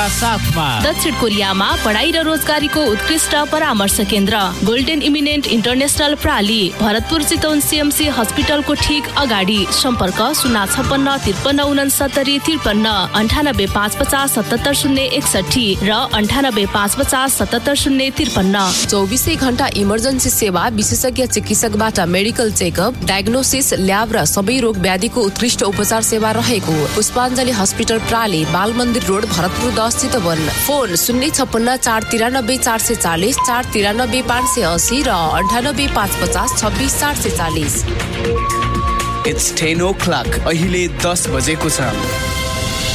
साथमा दक्षिण कोरियामा पढाइ र रोजगारीको उत्कृष्ट परामर्श केन्द्र golden eminent international प्राली, Bharatpur Chitwan CMC हस्पिटलको ठीक अगाडि। सम्पर्क 056 53 69 53 98 550 77 061 र 98 550 77 053। 24 घण्टा इमर्जेन्सी सेवा, विशेषज्ञ चिकित्सकबाट मेडिकल चेकअप, डायग्नोसिस, ल्याब र सबै रोग व्याधिको उत्कृष्ट उपचार सेवा रहेको। पुष्पाञ्जली हस्पिटल प्राली, बाल मन्दिर रोड, भरतपुर 10 चितवन। फोन 056 493 440 493 580 र 98 550 26 440। It's 10 o'clock. अहिले 10 बजेको छ।